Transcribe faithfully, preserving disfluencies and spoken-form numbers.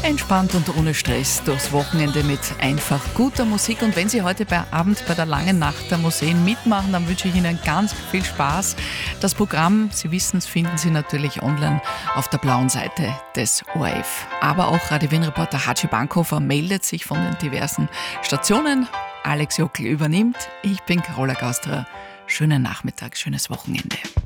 Entspannt und ohne Stress durchs Wochenende mit einfach guter Musik. Und wenn Sie heute bei Abend bei der langen Nacht der Museen mitmachen, dann wünsche ich Ihnen ganz viel Spaß. Das Programm, Sie wissen es, finden Sie natürlich online auf der blauen Seite des O R F. Aber auch Radio Wien-Reporter Hatschi Bankhofer meldet sich von den diversen Stationen. Alex Jokl übernimmt. Ich bin Carola Gaustrer. Schönen Nachmittag, schönes Wochenende.